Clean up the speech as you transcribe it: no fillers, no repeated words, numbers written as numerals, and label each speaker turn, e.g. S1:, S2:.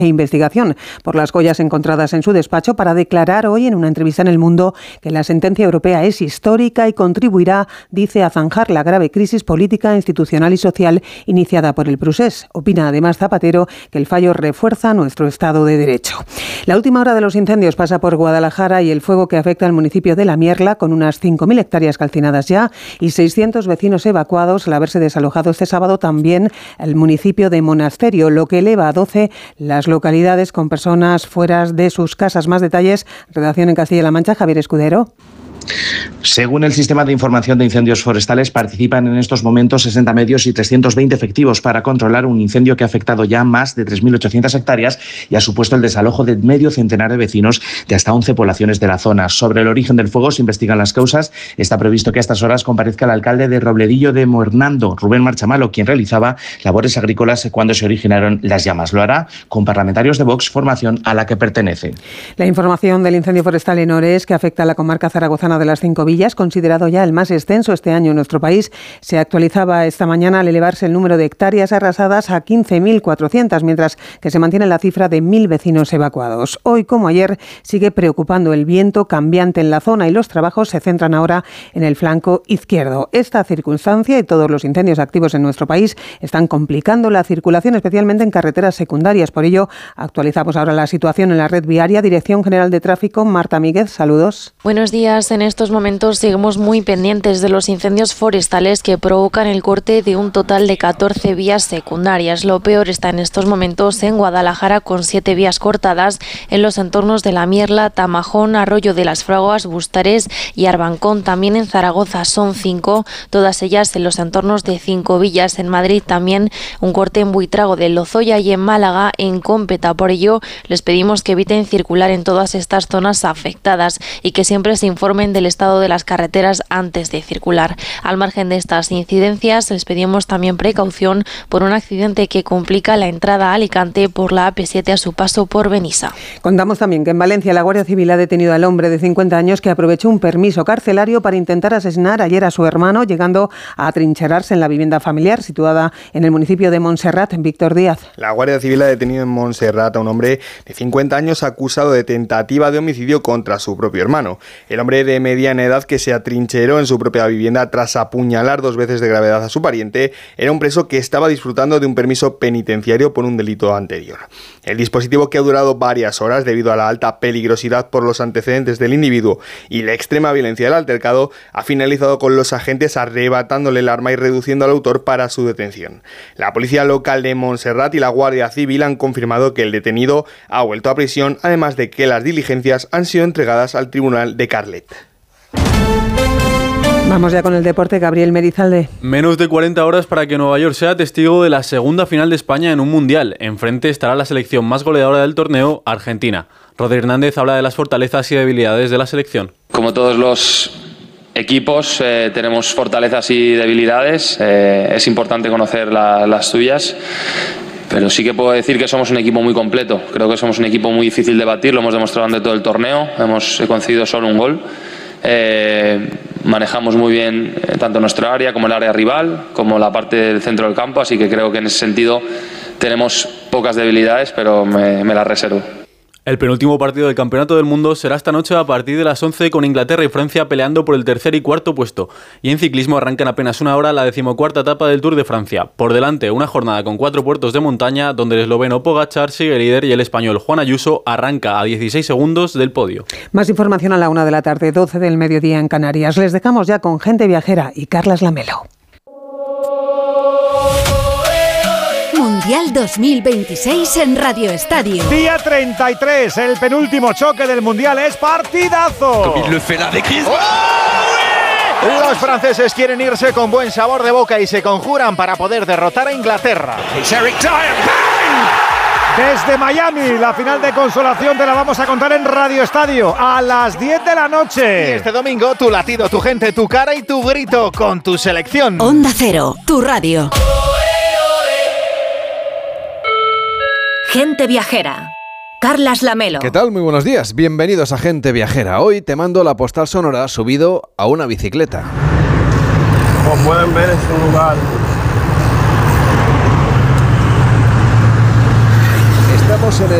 S1: e investigación por las joyas encontradas en su despacho para declarar hoy en una entrevista en El Mundo que la sentencia europea es histórica y contribuirá, dice, a zanjar la grave crisis política, institucional y social iniciada por el procés. Opina además Zapatero que el fallo refuerza nuestro Estado de Derecho. La última hora de los incendios pasa por Guadalajara y el fuego que afecta al municipio de La Mierla, con unas 5.000 hectáreas calcinadas ya y 600 vecinos evacuados al haberse desalojado este sábado también el municipio de Monasterio, lo que eleva a 12 las localidades con personas fuera de sus casas. Más detalles, redacción en Castilla-La Mancha, Javier Escudero.
S2: Según el Sistema de Información de Incendios Forestales, participan en estos momentos 60 medios y 320 efectivos para controlar un incendio que ha afectado ya más de 3.800 hectáreas y ha supuesto el desalojo de medio centenar de vecinos de hasta 11 poblaciones de la zona. Sobre el origen del fuego se investigan las causas. Está previsto que a estas horas comparezca el alcalde de Robledillo de Mornando, Rubén Marchamalo, quien realizaba labores agrícolas cuando se originaron las llamas. Lo hará con parlamentarios de Vox, formación a la que pertenece.
S1: La información del incendio forestal en Ores, que afecta a la comarca zaragozana de las Cinco Villas, considerado ya el más extenso este año en nuestro país, se actualizaba esta mañana al elevarse el número de hectáreas arrasadas a 15.400, mientras que se mantiene la cifra de 1.000 vecinos evacuados. Hoy, como ayer, sigue preocupando el viento cambiante en la zona y los trabajos se centran ahora en el flanco izquierdo. Esta circunstancia y todos los incendios activos en nuestro país están complicando la circulación, especialmente en carreteras secundarias. Por ello, actualizamos ahora la situación en la red viaria. Dirección General de Tráfico, Marta Míguez, saludos.
S3: Buenos días. En estos momentos seguimos muy pendientes de los incendios forestales que provocan el corte de un total de 14 vías secundarias. Lo peor está en estos momentos en Guadalajara, con 7 vías cortadas en los entornos de La Mierla, Tamajón, Arroyo de las Fraguas, Bustares y Arbancón. También en Zaragoza son 5, todas ellas en los entornos de Cinco Villas. En Madrid también un corte en Buitrago de Lozoya y en Málaga en Cómpeta. Por ello, les pedimos que eviten circular en todas estas zonas afectadas y que siempre se informen del estado de las carreteras antes de circular. Al margen de estas incidencias, les pedimos también precaución por un accidente que complica la entrada a Alicante por la AP7 a su paso por Benissa.
S1: Contamos también que en Valencia la Guardia Civil ha detenido al hombre de 50 años que aprovechó un permiso carcelario para intentar asesinar ayer a su hermano, llegando a atrincherarse en la vivienda familiar situada en el municipio de Montserrat. Víctor Díaz.
S4: La Guardia Civil ha detenido en Montserrat a un hombre de 50 años acusado de tentativa de homicidio contra su propio hermano. El hombre de mediana edad, que se atrincheró en su propia vivienda tras apuñalar 2 veces de gravedad a su pariente, era un preso que estaba disfrutando de un permiso penitenciario por un delito anterior. El dispositivo, que ha durado varias horas debido a la alta peligrosidad por los antecedentes del individuo y la extrema violencia del altercado, ha finalizado con los agentes arrebatándole el arma y reduciendo al autor para su detención. La policía local de Montserrat y la Guardia Civil han confirmado que el detenido ha vuelto a prisión, además de que las diligencias han sido entregadas al tribunal de Carlet.
S1: Vamos ya con el deporte, Gabriel Merizalde.
S5: Menos de 40 horas para que Nueva York sea testigo de la segunda final de España en un mundial. Enfrente estará la selección más goleadora del torneo, Argentina. Rodri Hernández habla de las fortalezas y debilidades de la selección.
S6: Como todos los equipos, tenemos fortalezas y debilidades. Es importante conocer las tuyas. Pero sí que puedo decir que somos un equipo muy completo. Creo que somos un equipo muy difícil de batir, lo hemos demostrado durante todo el torneo. Hemos concedido solo un gol. Manejamos muy bien tanto nuestra área como el área rival, como la parte del centro del campo, así que creo que en ese sentido tenemos pocas debilidades, pero me las reservo.
S5: El penúltimo partido del Campeonato del Mundo será esta noche a partir de las 11, con Inglaterra y Francia peleando por el tercer y cuarto puesto. Y en ciclismo arranca en apenas una hora la 14ª etapa del Tour de Francia. Por delante, una jornada con 4 puertos de montaña, donde el esloveno Pogačar sigue líder y el español Juan Ayuso arranca a 16 segundos del podio.
S1: Más información a la 1 de la tarde, 12 del mediodía en Canarias. Les dejamos ya con Gente Viajera y Carlas Lamelo.
S7: Mundial 2026 en Radio Estadio.
S8: Día 33, el penúltimo choque del Mundial, es partidazo. Los franceses quieren irse con buen sabor de boca y se conjuran para poder derrotar a Inglaterra. Desde Miami, la final de consolación te la vamos a contar en Radio Estadio a las 10 de la noche. Y este domingo, tu latido, tu gente, tu cara y tu grito con tu selección.
S7: Onda Cero, tu radio. Gente Viajera. Carlas Lamelo.
S9: ¿Qué tal? Muy buenos días. Bienvenidos a Gente Viajera. Hoy te mando la postal sonora subido a una bicicleta.
S10: Como pueden ver, es un lugar.
S9: Esta Estamos en el